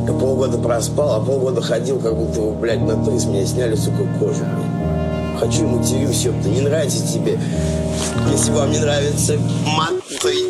Я полгода проспал, а полгода ходил, как будто, блядь, на тур с меня сняли, сука, кожу, блядь. Хочу, матерюсь, ёпта, не нравится тебе. Если вам не нравится мат, то